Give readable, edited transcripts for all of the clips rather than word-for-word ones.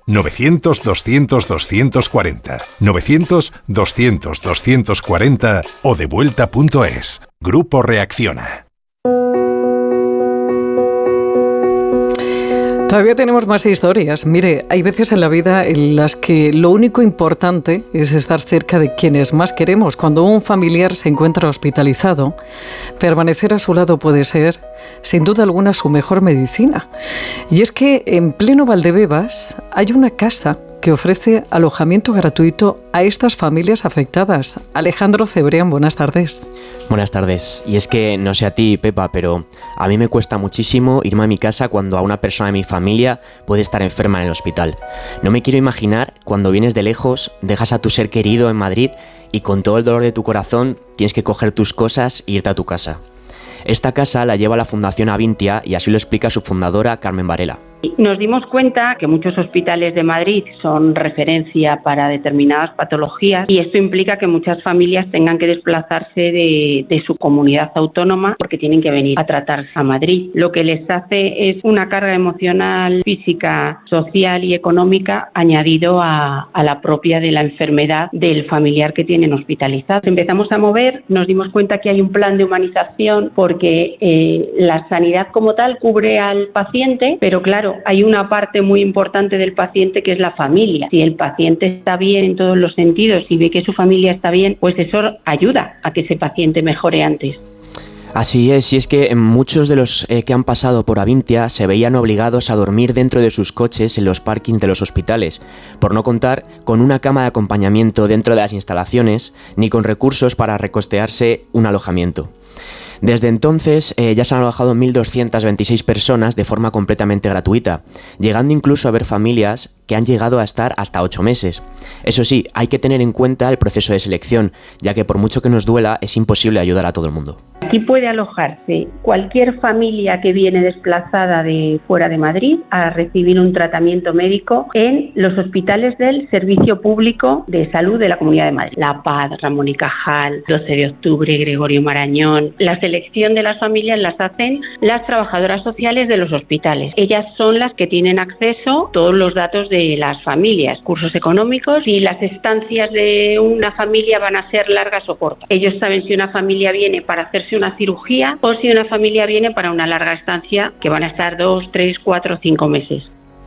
900-200-240. 900-200-240 o devuelta.es. Grupo Reacciona. Todavía tenemos más historias. Mire, hay veces en la vida en las que lo único importante es estar cerca de quienes más queremos. Cuando un familiar se encuentra hospitalizado, permanecer a su lado puede ser, sin duda alguna, su mejor medicina. Y es que en pleno Valdebebas hay una casa que ofrece alojamiento gratuito a estas familias afectadas. Alejandro Cebrián, buenas tardes. Buenas tardes. Y es que, no sé a ti, Pepa, pero a mí me cuesta muchísimo irme a mi casa cuando a una persona de mi familia puede estar enferma en el hospital. No me quiero imaginar cuando vienes de lejos, dejas a tu ser querido en Madrid y con todo el dolor de tu corazón tienes que coger tus cosas e irte a tu casa. Esta casa la lleva la Fundación Avintia y así lo explica su fundadora, Carmen Varela. Nos dimos cuenta que muchos hospitales de Madrid son referencia para determinadas patologías y esto implica que muchas familias tengan que desplazarse de su comunidad autónoma porque tienen que venir a tratarse a Madrid. Lo que les hace es una carga emocional, física, social y económica añadido a la propia de la enfermedad del familiar que tienen hospitalizado. Empezamos a mover, nos dimos cuenta que hay un plan de humanización porque la sanidad como tal cubre al paciente, pero claro, hay una parte muy importante del paciente que es la familia. Si el paciente está bien en todos los sentidos y ve que su familia está bien, pues eso ayuda a que ese paciente mejore antes. Así es, y es que muchos de los que han pasado por Avintia se veían obligados a dormir dentro de sus coches en los parkings de los hospitales, por no contar con una cama de acompañamiento dentro de las instalaciones, ni con recursos para recostearse un alojamiento. Desde entonces ya se han alojado 1.226 personas de forma completamente gratuita, llegando incluso a haber familias que han llegado a estar hasta 8 meses. Eso sí, hay que tener en cuenta el proceso de selección, ya que por mucho que nos duela, es imposible ayudar a todo el mundo. Aquí puede alojarse cualquier familia que viene desplazada de fuera de Madrid a recibir un tratamiento médico en los hospitales del Servicio Público de Salud de la Comunidad de Madrid. La Paz, Ramón y Cajal, 12 de octubre, Gregorio Marañón. La selección de las familias las hacen las trabajadoras sociales de los hospitales. Ellas son las que tienen acceso a todos los datos de las familias, cursos económicos y las estancias de una familia van a ser largas o cortas. Ellos saben si una familia viene para hacerse una cirugía o si una familia viene para una larga estancia que van a estar 2, 3, 4, 5 meses.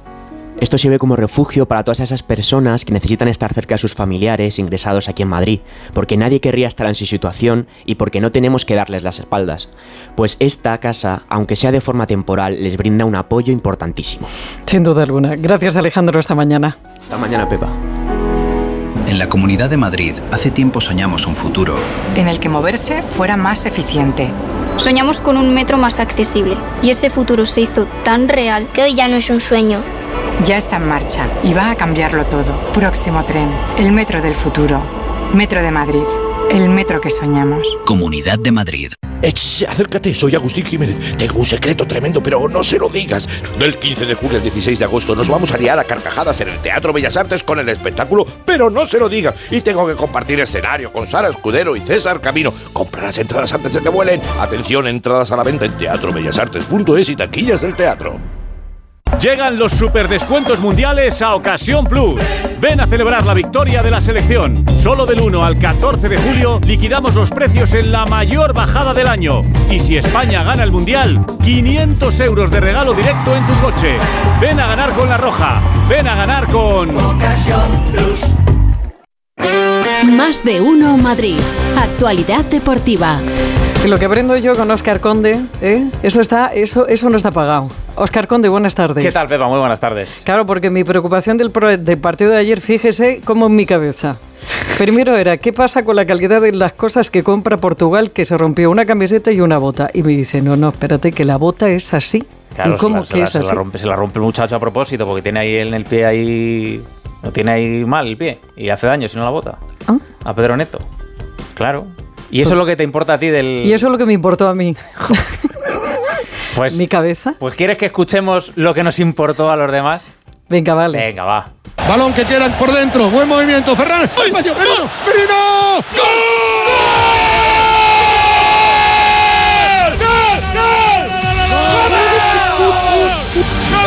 Esto sirve como refugio para todas esas personas que necesitan estar cerca de sus familiares ingresados aquí en Madrid, porque nadie querría estar en su situación y porque no tenemos que darles las espaldas. Pues esta casa, aunque sea de forma temporal, les brinda un apoyo importantísimo. Sin duda alguna. Gracias, Alejandro. Hasta mañana. Hasta mañana, Pepa. En la Comunidad de Madrid, hace tiempo soñamos un futuro en el que moverse fuera más eficiente. Soñamos con un metro más accesible y ese futuro se hizo tan real que hoy ya no es un sueño. Ya está en marcha y va a cambiarlo todo. Próximo tren, el metro del futuro. Metro de Madrid, el metro que soñamos. Comunidad de Madrid. Acércate, soy Agustín Jiménez. Tengo un secreto tremendo, pero no se lo digas. Del 15 de julio al 16 de agosto nos vamos a liar a carcajadas en el Teatro Bellas Artes con el espectáculo, pero no se lo digas. Y tengo que compartir escenario con Sara Escudero y César Camino. Compra las entradas antes de que vuelen. Atención, entradas a la venta en teatrobellasartes.es y taquillas del teatro. Llegan los superdescuentos mundiales a Ocasión Plus. Ven a celebrar la victoria de la selección. Solo del 1 al 14 de julio liquidamos los precios en la mayor bajada del año. Y si España gana el Mundial, 500 euros de regalo directo en tu coche. Ven a ganar con La Roja. Ven a ganar con Ocasión Plus. Más de uno Madrid. Actualidad deportiva. Lo que aprendo yo con Óscar Conde, eso no está pagado. Óscar Conde, buenas tardes. ¿Qué tal, Pepa? Muy buenas tardes. Claro, porque mi preocupación del partido de ayer, fíjese cómo en mi cabeza. Primero era, ¿qué pasa con la calidad de las cosas que compra Portugal, que se rompió una camiseta y una bota? Y me dice, no, espérate, que la bota es así. Claro, ¿y cómo que es así? Se la rompe el muchacho a propósito, porque tiene ahí en el pie ahí... No tiene ahí mal el pie, y hace daño si no la bota. ¿Ah? A Pedro Neto. Claro. ¿Y eso es lo que te importa a ti del...? Y eso es lo que me importó a mí. Pues, ¿mi cabeza? Pues ¿quieres que escuchemos lo que nos importó a los demás? Venga, vale. Venga, va. Balón que queda por dentro. Buen movimiento. Ferran. ¡Ay, Merino! ¡Gol!